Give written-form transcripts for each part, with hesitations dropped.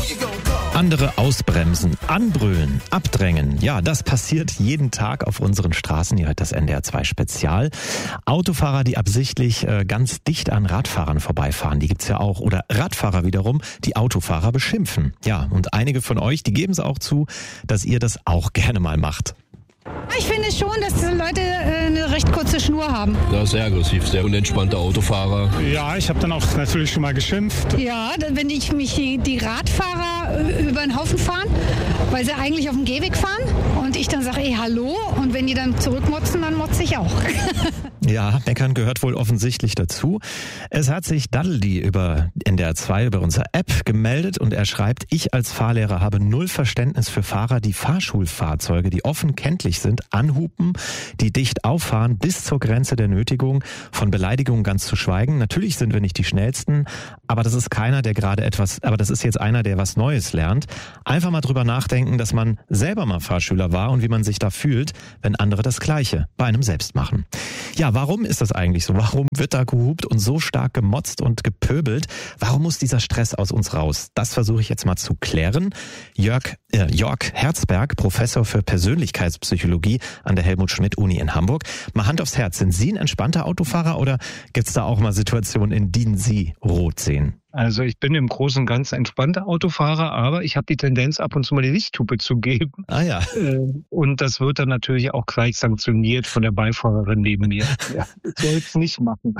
Andere ausbremsen, anbrüllen, abdrängen. Ja, das passiert jeden Tag auf unseren Straßen. Ihr hört das NDR 2 Spezial. Autofahrer, die absichtlich ganz dicht an Radfahrern vorbeifahren, die gibt's ja auch. Oder Radfahrer wiederum, die Autofahrer beschimpfen. Ja, und einige von euch, die geben es auch zu, dass ihr das auch gerne mal macht. Ich finde schon, dass die Leute eine recht kurze Schnur haben. Ja, sehr aggressiv, sehr unentspannter Autofahrer. Ja, ich habe dann auch natürlich schon mal geschimpft. Ja, wenn ich mich die Radfahrer über den Haufen fahren, weil sie eigentlich auf dem Gehweg fahren und ich dann sage, hallo, und wenn die dann zurückmotzen, dann motze ich auch. Ja, meckern gehört wohl offensichtlich dazu. Es hat sich Daddledi über NDR 2, über unsere App gemeldet und er schreibt, ich als Fahrlehrer habe null Verständnis für Fahrer, die Fahrschulfahrzeuge, die offen kenntlich sind, anhupen, die dicht auffahren bis zur Grenze der Nötigung, von Beleidigungen ganz zu schweigen. Natürlich sind wir nicht die Schnellsten, aber das ist keiner, der das ist jetzt einer, der was Neues lernt. Einfach mal drüber nachdenken, dass man selber mal Fahrschüler war und wie man sich da fühlt, wenn andere das Gleiche bei einem selbst machen. Ja, warum ist das eigentlich so? Warum wird da gehupt und so stark gemotzt und gepöbelt? Warum muss dieser Stress aus uns raus? Das versuche ich jetzt mal zu klären. Jörg Herzberg, Professor für Persönlichkeitspsychologie an der Helmut-Schmidt-Uni in Hamburg. Mal Hand aufs Herz, sind Sie ein entspannter Autofahrer oder gibt's da auch mal Situationen, in denen Sie rot sehen? Also ich bin im Großen und Ganzen entspannter Autofahrer, aber ich habe die Tendenz, ab und zu mal die Lichthupe zu geben. Ah ja. Und das wird dann natürlich auch gleich sanktioniert von der Beifahrerin neben mir. Ja, ich soll es nicht machen.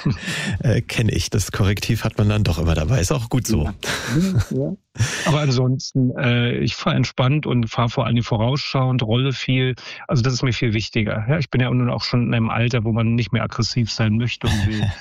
Kenne ich. Das Korrektiv hat man dann doch immer dabei. Ist auch gut so. Ja. Aber ansonsten, ich fahre entspannt und fahre vor allem vorausschauend, rolle viel. Also das ist mir viel wichtiger. Ja, ich bin ja nun auch schon in einem Alter, wo man nicht mehr aggressiv sein möchte und will.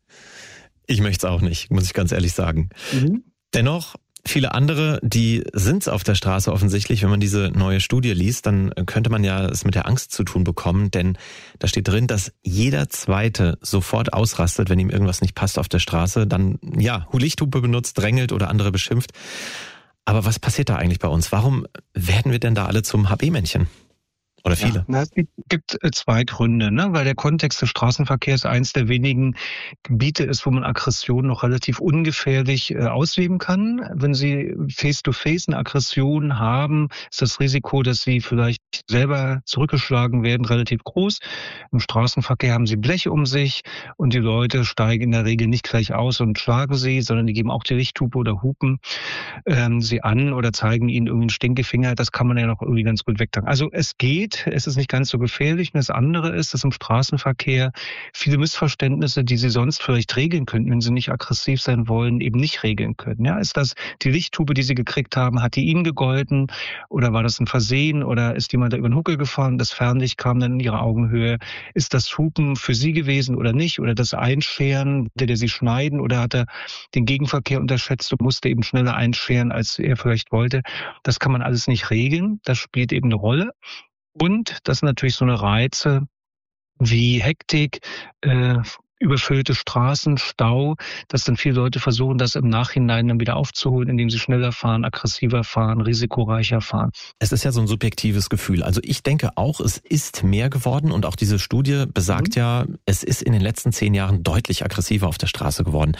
Ich möchte es auch nicht, muss ich ganz ehrlich sagen. Mhm. Dennoch, viele andere, die sind's auf der Straße offensichtlich. Wenn man diese neue Studie liest, dann könnte man ja es mit der Angst zu tun bekommen, denn da steht drin, dass jeder Zweite sofort ausrastet, wenn ihm irgendwas nicht passt auf der Straße, dann Lichthupe benutzt, drängelt oder andere beschimpft. Aber was passiert da eigentlich bei uns? Warum werden wir denn da alle zum HB-Männchen? Oder viele? Ja, es gibt zwei Gründe, ne? Weil der Kontext des Straßenverkehrs eins der wenigen Gebiete ist, wo man Aggression noch relativ ungefährlich ausleben kann. Wenn Sie face-to-face eine Aggression haben, ist das Risiko, dass Sie vielleicht selber zurückgeschlagen werden, relativ groß. Im Straßenverkehr haben Sie Blech um sich und die Leute steigen in der Regel nicht gleich aus und schlagen Sie, sondern die geben auch die Lichthupe oder hupen Sie an oder zeigen Ihnen irgendwie einen Stinkefinger. Das kann man ja noch irgendwie ganz gut wegtragen. Also es geht. Es ist nicht ganz so gefährlich. Und das andere ist, dass im Straßenverkehr viele Missverständnisse, die Sie sonst vielleicht regeln könnten, wenn Sie nicht aggressiv sein wollen, eben nicht regeln können. Ja, ist das die Lichthupe, die Sie gekriegt haben, hat die Ihnen gegolten? Oder war das ein Versehen? Oder ist jemand da über den Huckel gefahren? Das Fernlicht kam dann in Ihre Augenhöhe. Ist das Hupen für Sie gewesen oder nicht? Oder das Einscheren, der Sie schneiden? Oder hat er den Gegenverkehr unterschätzt und musste eben schneller einscheren, als er vielleicht wollte? Das kann man alles nicht regeln. Das spielt eben eine Rolle. Und das sind natürlich so eine Reize wie Hektik, überfüllte Straßen, Stau, dass dann viele Leute versuchen, das im Nachhinein dann wieder aufzuholen, indem sie schneller fahren, aggressiver fahren, risikoreicher fahren. Es ist ja so ein subjektives Gefühl. Also ich denke auch, es ist mehr geworden und auch diese Studie besagt ja, es ist in den letzten 10 Jahren deutlich aggressiver auf der Straße geworden.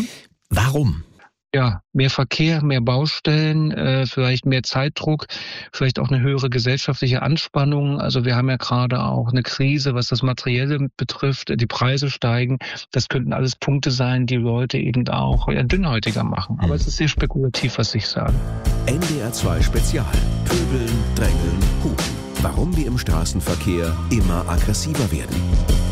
Warum? Ja, mehr Verkehr, mehr Baustellen, vielleicht mehr Zeitdruck, vielleicht auch eine höhere gesellschaftliche Anspannung. Also wir haben ja gerade auch eine Krise, was das Materielle betrifft. Die Preise steigen. Das könnten alles Punkte sein, die Leute eben auch dünnhäutiger machen. Aber es ist sehr spekulativ, was ich sage. NDR 2 Spezial. Pöbeln, drängeln, hupen. Warum wir im Straßenverkehr immer aggressiver werden.